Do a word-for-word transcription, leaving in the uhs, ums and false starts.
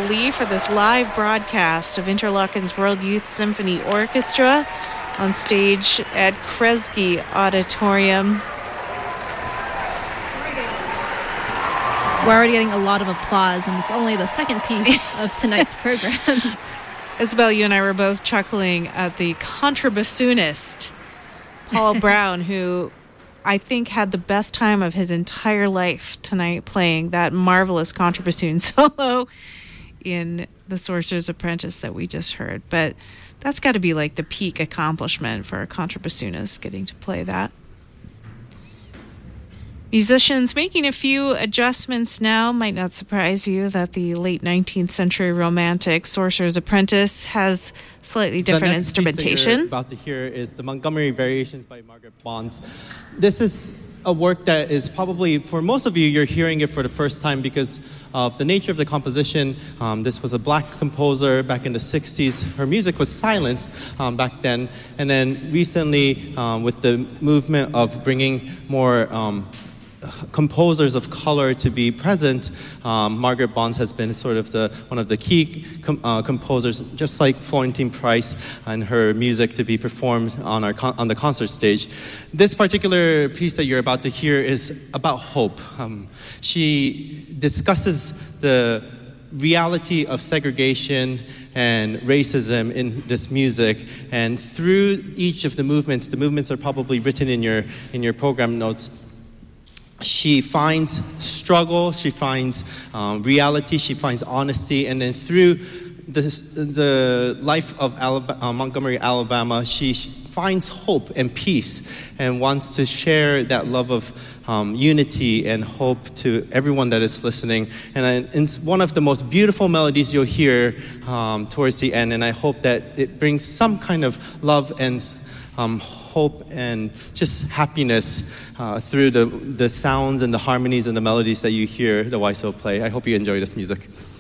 Lee for this live broadcast of Interlochen's World Youth Symphony Orchestra on stage at Kresge Auditorium. We're already getting a lot of applause, and it's only the second piece of tonight's program. Isabel, you and I were both chuckling at the contrabassoonist, Paul Brown, who I think had the best time of his entire life tonight playing that marvelous contrabassoon solo in The Sorcerer's Apprentice that we just heard. But that's got to be like the peak accomplishment for a contrabassoonist, getting to play that. Musicians making a few adjustments now. Might not surprise you that the late nineteenth century romantic Sorcerer's Apprentice has slightly different the next instrumentation. Piece that you're about to hear is the Montgomery Variations by Margaret Bonds. This is a work that is probably, for most of you, you're hearing it for the first time because of the nature of the composition. Um, this was a black composer back in the sixties. Her music was silenced um, back then. And then recently, um, with the movement of bringing more um, composers of color to be present, um, Margaret Bonds has been sort of the one of the key com- uh, composers, just like Florentine Price, and her music to be performed on our con- on the concert stage. This particular piece that you're about to hear is about hope. Um, she discusses the reality of segregation and racism in this music, and through each of the movements, the movements are probably written in your in your program notes. She finds struggle, she finds um, reality, she finds honesty, and then through this, the life of Alabama, uh, Montgomery, Alabama, she finds hope and peace and wants to share that love of um, unity and hope to everyone that is listening. And I, it's one of the most beautiful melodies you'll hear um, towards the end, and I hope that it brings some kind of love and Um, hope and just happiness uh, through the, the sounds and the harmonies and the melodies that you hear the Y S O play. I hope you enjoy this music.